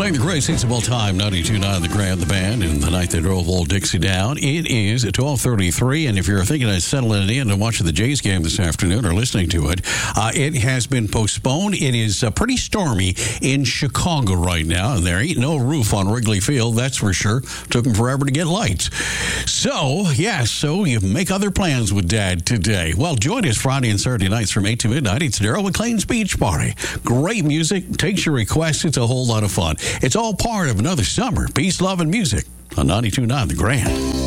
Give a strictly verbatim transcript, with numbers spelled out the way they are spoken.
Playing the great hits of all time, ninety-two point nine The Grand, the band, and the night they drove Old Dixie down. It is at twelve thirty-three, and if you're thinking of settling in and watching the Jays game this afternoon or listening to it, uh, it has been postponed. It is uh, pretty stormy in Chicago right now, and there ain't no roof on Wrigley Field, that's for sure. Took them forever to get lights. So, yeah, so you make other plans with Dad today. Well, join us Friday and Saturday nights from eight to midnight. It's Daryl McLean's Beach Party. Great music, takes your requests. It's a whole lot of fun. It's all part of another summer. Peace, love, and music on ninety-two point nine The Grand.